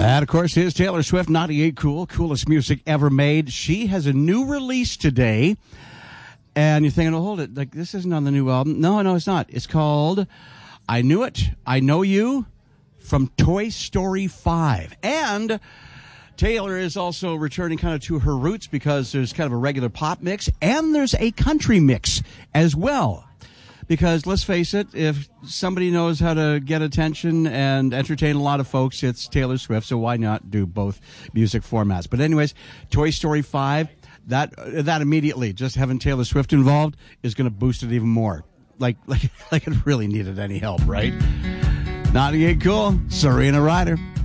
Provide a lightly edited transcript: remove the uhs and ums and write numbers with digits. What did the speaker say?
That, of course, is Taylor Swift, 98 Cool, coolest music ever made. She has a new release today, and you're thinking, oh, hold it, like this isn't on the new album. No, it's not. It's called I Knew It, I Know You, from Toy Story 5. And Taylor is also returning kind of to her roots because there's kind of a regular pop mix, and there's a country mix as well. Because let's face it, if somebody knows how to get attention and entertain a lot of folks, it's Taylor Swift, so why not do both music formats? But anyways, Toy Story 5, that immediately, just having Taylor Swift involved, is going to boost it even more. Like it really needed any help, right? 98 Cool, Serena Ryder.